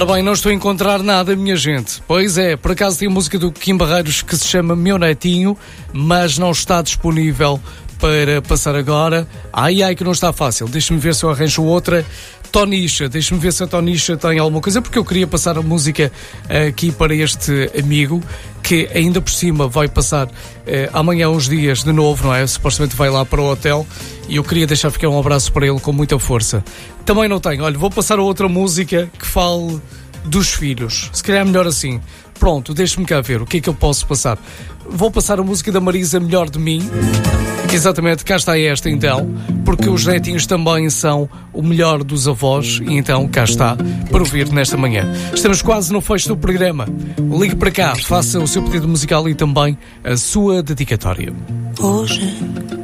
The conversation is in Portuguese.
Ora bem, não estou a encontrar nada, minha gente. Pois é, por acaso tem a música do Kim Barreiros que se chama Meu Netinho, mas não está disponível para passar agora. Ai, que não está fácil. Deixa-me ver se eu arranjo outra. Tonicha, deixa-me ver se a Tonicha tem alguma coisa, porque eu queria passar a música aqui para este amigo, que ainda por cima vai passar amanhã uns dias de novo, não é? Supostamente vai lá para o hotel, e eu queria deixar ficar um abraço para ele com muita força. Também não tenho, olha, vou passar a outra música que fale dos filhos, se calhar melhor assim. Pronto, deixa-me cá ver, o que é que eu posso passar? Vou passar a música da Marisa, Melhor de Mim. Exatamente, cá está esta então, porque os netinhos também são o melhor dos avós, e então cá está, para ouvir nesta manhã. Estamos quase no fecho do programa. Ligue para cá, faça o seu pedido musical e também a sua dedicatória. Hoje